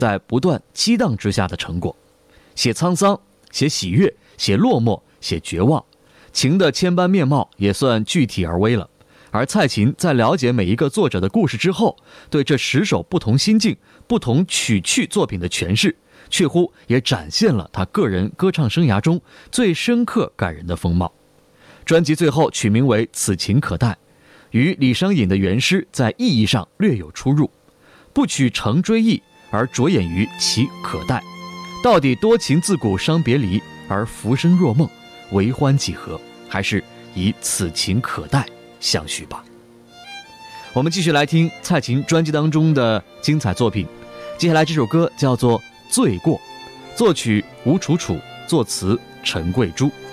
在不断激荡之下的成果。写沧桑，写喜悦，写落寞，写绝望，情的千般面貌也算具体而微了。而蔡琴在了解每一个作者的故事之后，对这10首不同心境、不同曲趣作品的诠释，确乎也展现了他个人歌唱生涯中最深刻感人的风貌。专辑最后取名为《此情可待》，与李商隐的原诗在意义上略有出入，不取成追忆，而着眼于其可待。到底多情自古伤别离，而浮生若梦，为欢几何？还是以此情可待相许吧。我们继续来听蔡琴专辑当中的精彩作品。接下来这首歌叫做《醉过》，作曲吴楚楚，作词陈桂珠。